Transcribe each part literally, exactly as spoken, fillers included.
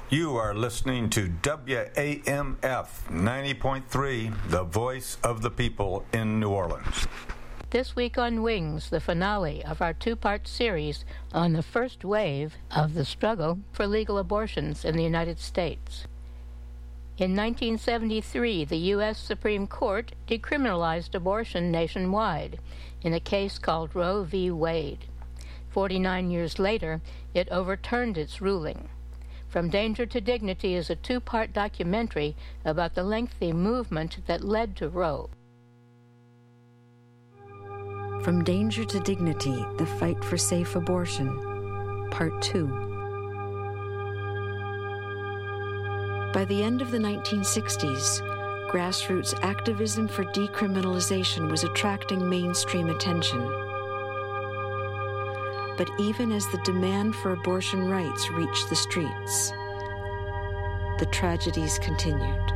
You are listening to W A M F ninety point three, the voice of the people in New Orleans. This week on Wings, the finale of our two-part series on the first wave of the struggle for legal abortions in the United States. In nineteen seventy-three, the U S Supreme Court decriminalized abortion nationwide in a case called Roe v. Wade. Forty-nine years later, it overturned its ruling. From Danger to Dignity is a two-part documentary about the lengthy movement that led to Roe. From Danger to Dignity, The Fight for Safe Abortion, Part two. By the end of the nineteen sixties, grassroots activism for decriminalization was attracting mainstream attention. But even as the demand for abortion rights reached the streets, the tragedies continued.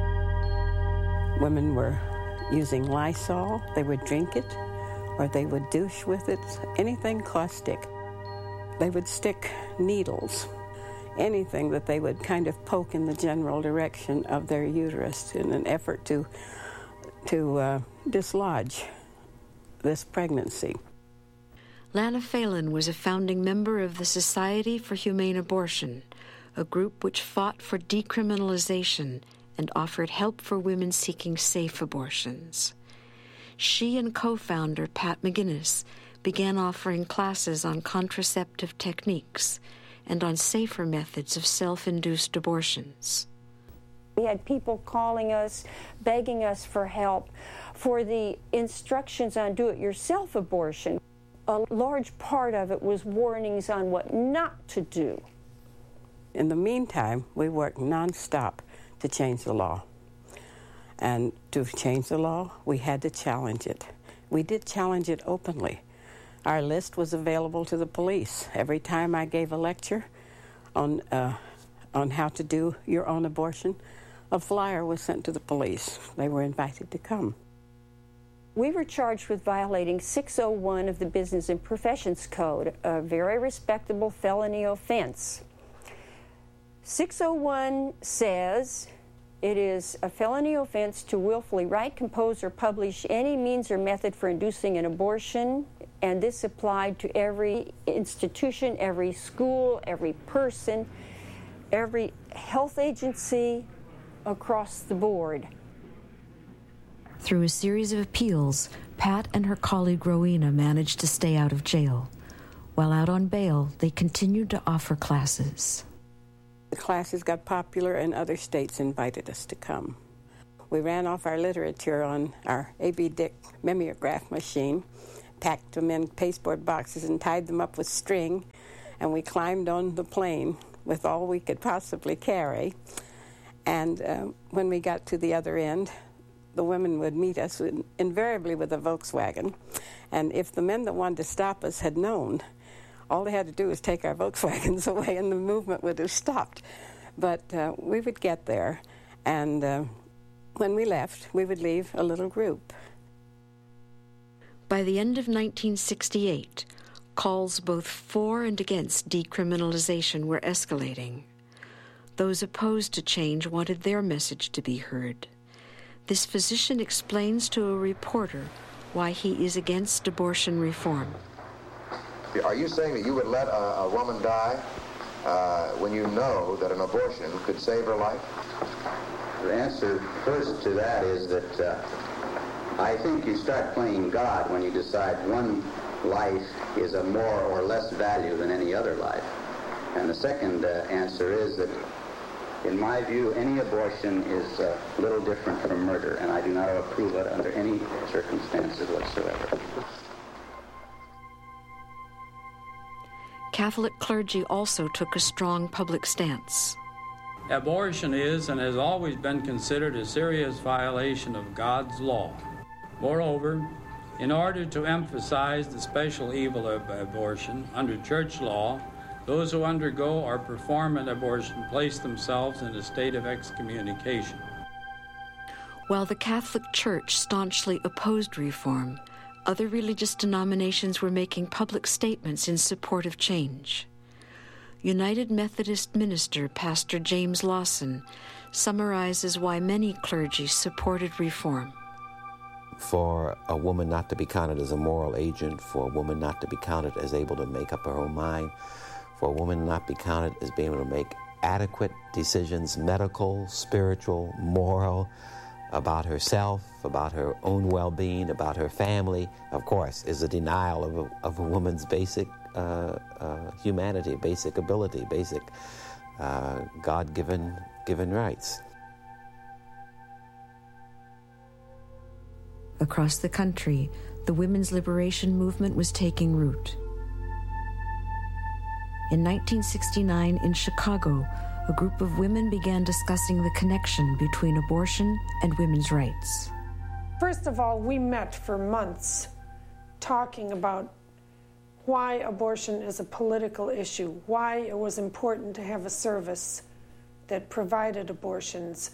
Women were using Lysol, they would drink it, or they would douche with it, anything caustic. They would stick needles, anything that they would kind of poke in the general direction of their uterus in an effort to, to uh, dislodge this pregnancy. Lana Phelan was a founding member of the Society for Humane Abortion, a group which fought for decriminalization and offered help for women seeking safe abortions. She and co-founder Pat McGinnis began offering classes on contraceptive techniques and on safer methods of self-induced abortions. We had people calling us, begging us for help for the instructions on do-it-yourself abortion. A large part of it was warnings on what not to do. In the meantime, we worked nonstop to change the law. And to change the law, we had to challenge it. We did challenge it openly. Our list was available to the police. Every time I gave a lecture on, uh, on how to do your own abortion, a flyer was sent to the police. They were invited to come. We were charged with violating six oh one of the Business and Professions Code, a very respectable felony offense. six oh one says it is a felony offense to willfully write, compose, or publish any means or method for inducing an abortion, and this applied to every institution, every school, every person, every health agency across the board. Through a series of appeals, Pat and her colleague Rowena managed to stay out of jail. While out on bail, they continued to offer classes. The classes got popular and other states invited us to come. We ran off our literature on our A B Dick mimeograph machine, packed them in pasteboard boxes and tied them up with string, and we climbed on the plane with all we could possibly carry. And uh, when we got to the other end, the women would meet us in, invariably with a Volkswagen. And if the men that wanted to stop us had known, all they had to do was take our Volkswagens away and the movement would have stopped. But uh, we would get there, and uh, when we left, we would leave a little group. By the end of nineteen sixty-eight, calls both for and against decriminalization were escalating. Those opposed to change wanted their message to be heard. This physician explains to a reporter why he is against abortion reform. Are you saying that you would let a, a woman die uh, when you know that an abortion could save her life? The answer first to that is that uh, I think you start playing God when you decide one life is of more or less value than any other life. And the second uh, answer is that in my view, any abortion is a little different from murder, and I do not approve it under any circumstances whatsoever. Catholic clergy also took a strong public stance. Abortion is and has always been considered a serious violation of God's law. Moreover, in order to emphasize the special evil of abortion under church law, those who undergo or perform an abortion place themselves in a state of excommunication. While the Catholic Church staunchly opposed reform, other religious denominations were making public statements in support of change. United Methodist minister Pastor James Lawson summarizes why many clergy supported reform. For a woman not to be counted as a moral agent, for a woman not to be counted as able to make up her own mind, for a woman not be counted as being able to make adequate decisions, medical, spiritual, moral, about herself, about her own well-being, about her family, of course, is a denial of a, of a woman's basic uh, uh, humanity, basic ability, basic uh, God-given given rights. Across the country, the women's liberation movement was taking root. In nineteen sixty-nine, in Chicago, a group of women began discussing the connection between abortion and women's rights. First of all, we met for months talking about why abortion is a political issue, why it was important to have a service that provided abortions,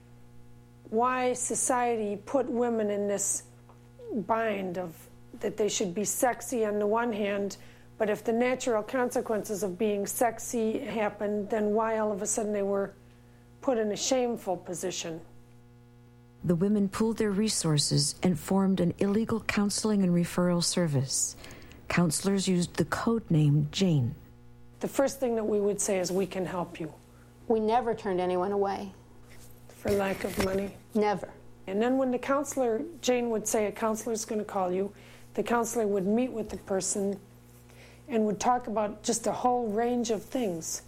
why society put women in this bind of that they should be sexy on the one hand, but if the natural consequences of being sexy happened, then why all of a sudden they were put in a shameful position. The women pooled their resources and formed an illegal counseling and referral service. Counselors used the code name Jane. The first thing that we would say is, we can help you. We never turned anyone away. For lack of money? Never. And then when the counselor, Jane would say, a counselor's going to call you, the counselor would meet with the person and would talk about just a whole range of things.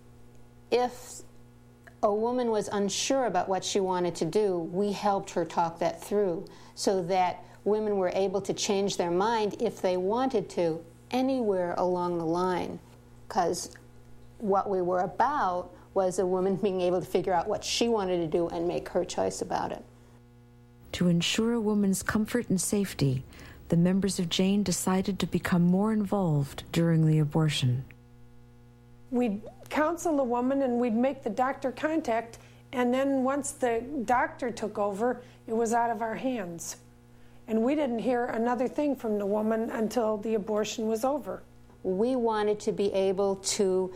If a woman was unsure about what she wanted to do, we helped her talk that through so that women were able to change their mind if they wanted to anywhere along the line. Because what we were about was a woman being able to figure out what she wanted to do and make her choice about it. To ensure a woman's comfort and safety, the members of Jane decided to become more involved during the abortion. We'd counsel a woman and we'd make the doctor contact, and then once the doctor took over, it was out of our hands. And we didn't hear another thing from the woman until the abortion was over. We wanted to be able to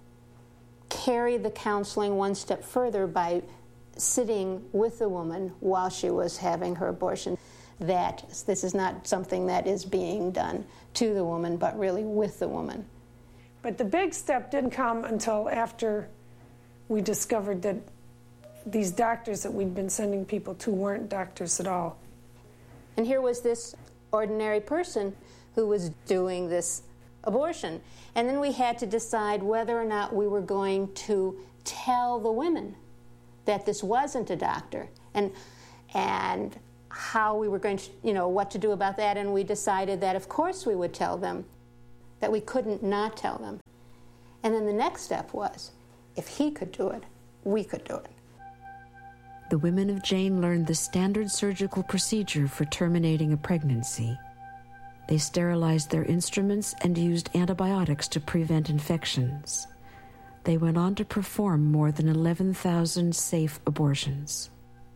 carry the counseling one step further by sitting with the woman while she was having her abortion. That this is not something that is being done to the woman, but really with the woman. But the big step didn't come until after we discovered that these doctors that we'd been sending people to weren't doctors at all. And here was this ordinary person who was doing this abortion. And then we had to decide whether or not we were going to tell the women that this wasn't a doctor, and and how we were going to, you know, what to do about that. And we decided that, of course, we would tell them, that we couldn't not tell them. And then the next step was, if he could do it, we could do it. The women of Jane learned the standard surgical procedure for terminating a pregnancy. They sterilized their instruments and used antibiotics to prevent infections. They went on to perform more than eleven thousand safe abortions.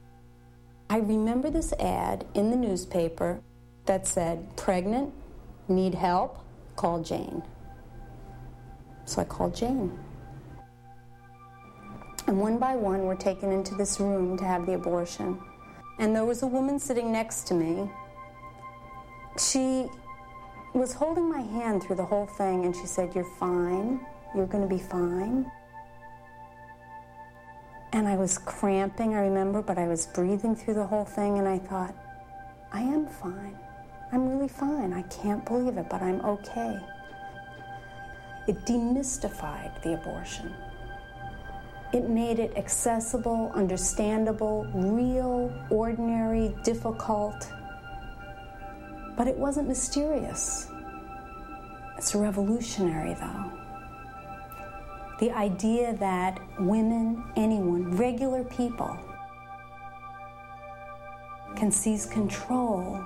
I remember this ad in the newspaper that said, pregnant, need help, call Jane. So I called Jane. And one by one, we're taken into this room to have the abortion. And there was a woman sitting next to me. She was holding my hand through the whole thing, and she said, "You're fine. You're going to be fine." And I was cramping, I remember, but I was breathing through the whole thing, and I thought, I am fine. I'm really fine. I can't believe it, but I'm okay. It demystified the abortion. It made it accessible, understandable, real, ordinary, difficult. But it wasn't mysterious. It's revolutionary, though. The idea that women, anyone, regular people, can seize control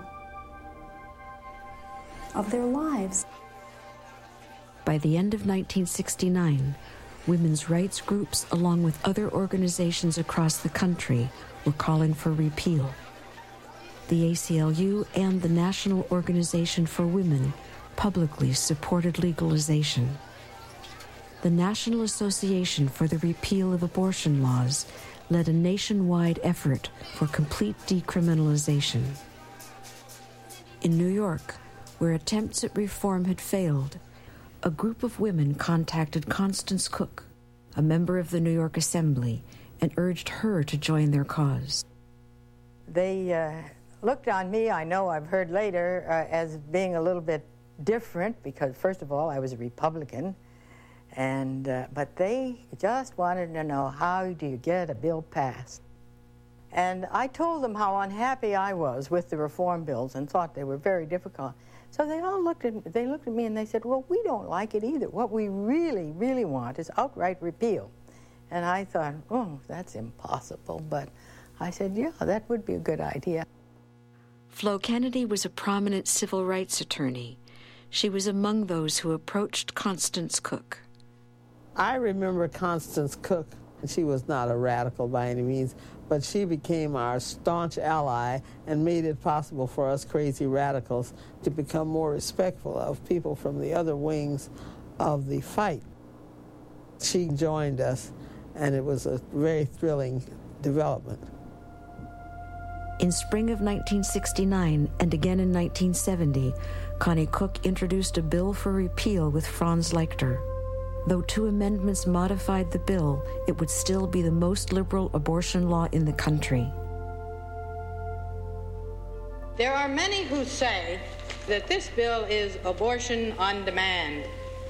of their lives. By the end of nineteen sixty-nine, women's rights groups, along with other organizations across the country, were calling for repeal. The A C L U and the National Organization for Women publicly supported legalization. the National Association for the Repeal of Abortion Laws led a nationwide effort for complete decriminalization. In New York, where attempts at reform had failed, a group of women contacted Constance Cook, a member of the New York Assembly, and urged her to join their cause. They uh, looked on me, I know I've heard later, uh, as being a little bit different because, first of all, I was a Republican, and uh, but they just wanted to know, how do you get a bill passed? And I told them how unhappy I was with the reform bills and thought they were very difficult. So they all looked at they looked at me and they said, well, we don't like it either. What we really, really want is outright repeal. And I thought, oh, that's impossible. But I said, yeah, that would be a good idea. Flo Kennedy was a prominent civil rights attorney. She was among those who approached Constance Cook. I remember Constance Cook. She was not a radical by any means, but she became our staunch ally and made it possible for us crazy radicals to become more respectful of people from the other wings of the fight. She joined us, and it was a very thrilling development. In spring of nineteen sixty-nine and again in nineteen seventy, Connie Cook introduced a bill for repeal with Franz Leichter. Though two amendments modified the bill, it would still be the most liberal abortion law in the country. There are many who say that this bill is abortion on demand.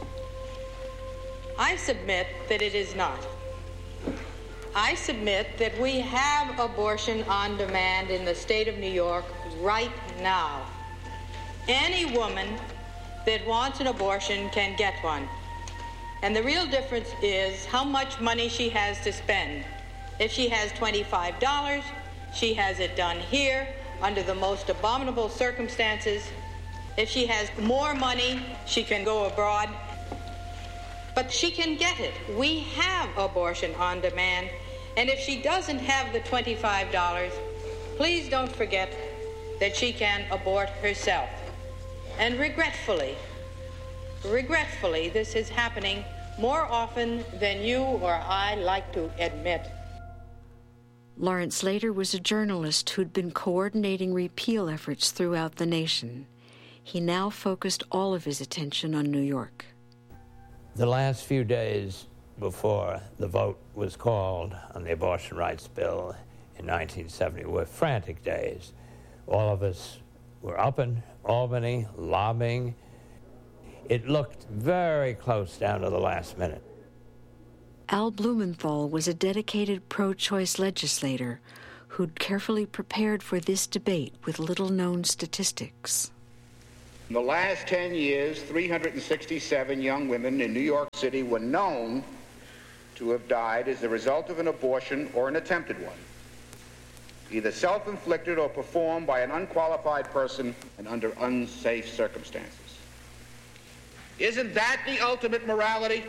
I submit that it is not. I submit that we have abortion on demand in the state of New York right now. Any woman that wants an abortion can get one. And the real difference is how much money she has to spend. If she has twenty-five dollars, she has it done here under the most abominable circumstances. If she has more money, she can go abroad. But she can get it. We have abortion on demand. And if she doesn't have the twenty-five dollars, please don't forget that she can abort herself. And regretfully, regretfully, this is happening more often than you or I like to admit. Lawrence Leichter was a journalist who'd been coordinating repeal efforts throughout the nation. He now focused all of his attention on New York. The last few days before the vote was called on the abortion rights bill in nineteen seventy were frantic days. All of us were up in Albany, lobbying. It looked very close down to the last minute. Al Blumenthal was a dedicated pro-choice legislator who'd carefully prepared for this debate with little-known statistics. In the last ten years, three hundred sixty-seven young women in New York City were known to have died as the result of an abortion or an attempted one, either self-inflicted or performed by an unqualified person and under unsafe circumstances. Isn't that the ultimate morality?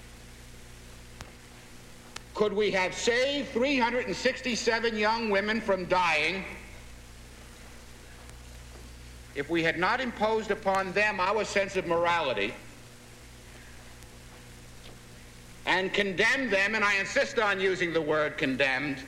Could we have saved three hundred sixty-seven young women from dying if we had not imposed upon them our sense of morality and condemned them, and I insist on using the word condemned,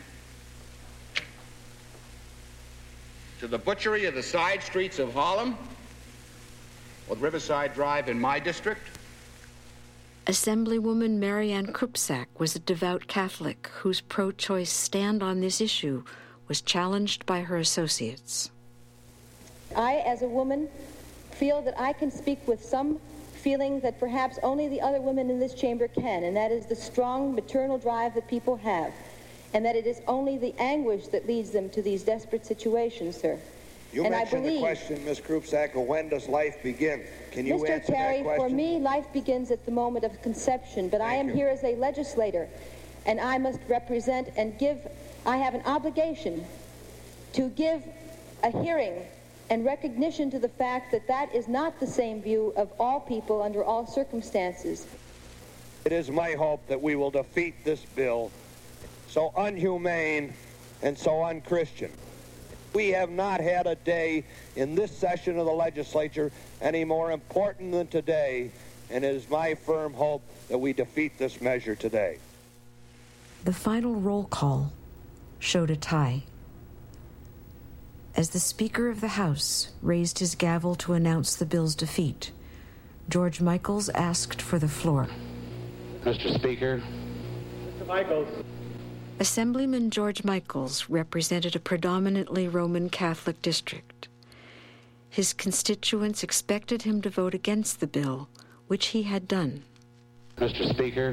to the butchery of the side streets of Harlem or Riverside Drive in my district? Assemblywoman Marianne Krupczak was a devout Catholic whose pro-choice stand on this issue was challenged by her associates. I, as a woman, feel that I can speak with some feeling that perhaps only the other women in this chamber can, and that is the strong maternal drive that people have, and that it is only the anguish that leads them to these desperate situations, sir. You and mentioned I believe, the question, Miz Krupczak, of when does life begin? Can you Mister answer Terry, that question? for me, life begins at the moment of conception, but Thank I am you. here as a legislator, and I must represent and give, I have an obligation to give a hearing and recognition to the fact that that is not the same view of all people under all circumstances. It is my hope that we will defeat this bill, so unhumane and so unchristian. We have not had a day in this session of the legislature any more important than today and it is my firm hope that we defeat this measure today. The final roll call showed a tie. As the Speaker of the House raised his gavel to announce the bill's defeat, George Michaels asked for the floor. Mister Speaker. Mister Michaels. Assemblyman George Michaels represented a predominantly Roman Catholic district. His constituents expected him to vote against the bill, which he had done. Mister Speaker,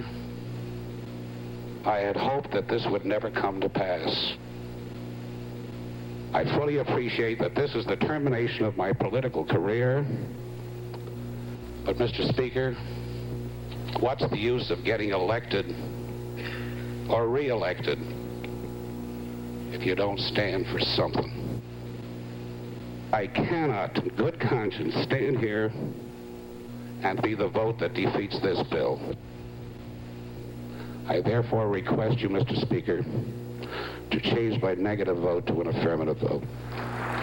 I had hoped that this would never come to pass. I fully appreciate that this is the termination of my political career. But, Mister Speaker, what's the use of getting elected or re-elected if you don't stand for something? I cannot, in good conscience, stand here and be the vote that defeats this bill. I therefore request you, Mister Speaker, to change my negative vote to an affirmative vote.